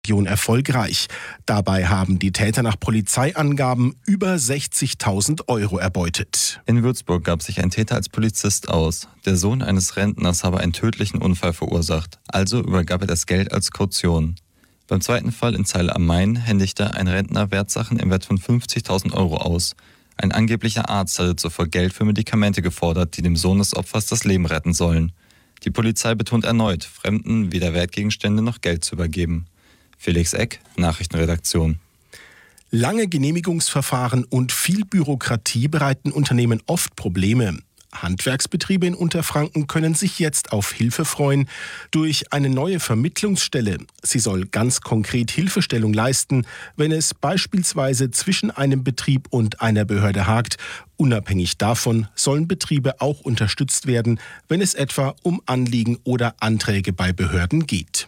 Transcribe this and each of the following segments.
erfolgreich. Dabei haben die Täter nach Polizeiangaben über 60.000 € erbeutet. In Würzburg gab sich ein Täter als Polizist aus. Der Sohn eines Rentners habe einen tödlichen Unfall verursacht, also übergab er das Geld als Kaution. Beim zweiten Fall in Zeile am Main händigte ein Rentner Wertsachen im Wert von 50.000 € aus. Ein angeblicher Arzt hatte zuvor Geld für Medikamente gefordert, die dem Sohn des Opfers das Leben retten sollen. Die Polizei betont erneut, Fremden weder Wertgegenstände noch Geld zu übergeben. Felix Eck, Nachrichtenredaktion. Lange Genehmigungsverfahren und viel Bürokratie bereiten Unternehmen oft Probleme. Handwerksbetriebe in Unterfranken können sich jetzt auf Hilfe freuen durch eine neue Vermittlungsstelle. Sie soll ganz konkret Hilfestellung leisten, wenn es beispielsweise zwischen einem Betrieb und einer Behörde hakt. Unabhängig davon sollen Betriebe auch unterstützt werden, wenn es etwa um Anliegen oder Anträge bei Behörden geht.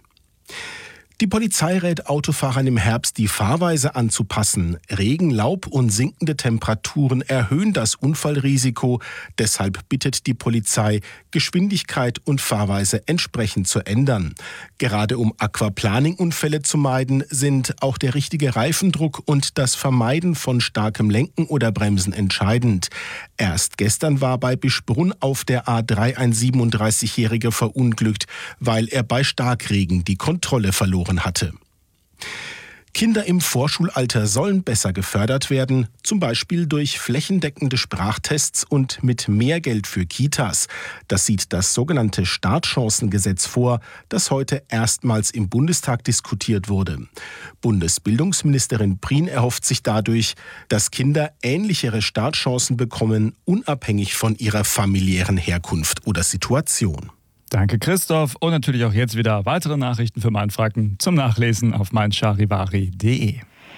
Die Polizei rät Autofahrern im Herbst, die Fahrweise anzupassen. Regen, Laub und sinkende Temperaturen erhöhen das Unfallrisiko. Deshalb bittet die Polizei, Geschwindigkeit und Fahrweise entsprechend zu ändern. Gerade um Aquaplaning-Unfälle zu meiden, sind auch der richtige Reifendruck und das Vermeiden von starkem Lenken oder Bremsen entscheidend. Erst gestern war bei Bischbrunn auf der A3 ein 37-Jähriger verunglückt, weil er bei Starkregen die Kontrolle verloren hatte. Kinder im Vorschulalter sollen besser gefördert werden, zum Beispiel durch flächendeckende Sprachtests und mit mehr Geld für Kitas. Das sieht das sogenannte Startchancengesetz vor, das heute erstmals im Bundestag diskutiert wurde. Bundesbildungsministerin Prien erhofft sich dadurch, dass Kinder ähnlichere Startchancen bekommen, unabhängig von ihrer familiären Herkunft oder Situation. Danke Christoph und natürlich auch jetzt wieder weitere Nachrichten für Mainfranken zum Nachlesen auf meincharivari.de.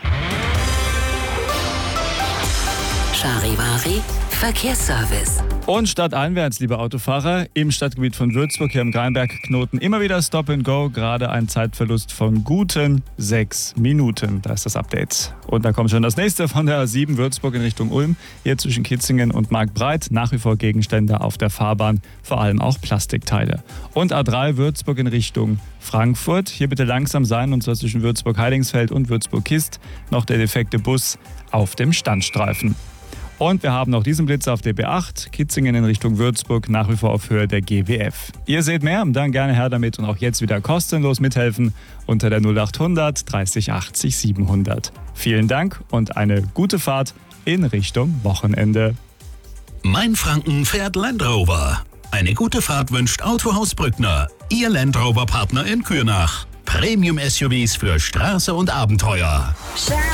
Charivari Verkehrsservice. Und stadteinwärts, liebe Autofahrer, im Stadtgebiet von Würzburg hier im Greinberg-Knoten immer wieder Stop and Go, gerade ein Zeitverlust von guten 6 Minuten. Da ist das Update. Und da kommt schon das nächste von der A7 Würzburg in Richtung Ulm, hier zwischen Kitzingen und Marktbreit. Nach wie vor Gegenstände auf der Fahrbahn, vor allem auch Plastikteile. Und A3 Würzburg in Richtung Frankfurt. Hier bitte langsam sein, und zwar zwischen Würzburg-Heilingsfeld und Würzburg-Kist. Noch der defekte Bus auf dem Standstreifen. Und wir haben noch diesen Blitz auf DB8, Kitzingen in Richtung Würzburg, nach wie vor auf Höhe der GWF. Ihr seht mehr, dann gerne her damit und auch jetzt wieder kostenlos mithelfen unter der 0800 30 80 700. Vielen Dank und eine gute Fahrt in Richtung Wochenende. Mainfranken fährt Land Rover. Eine gute Fahrt wünscht Autohaus Brückner, Ihr Land Rover Partner in Kürnach. Premium-SUVs für Straße und Abenteuer.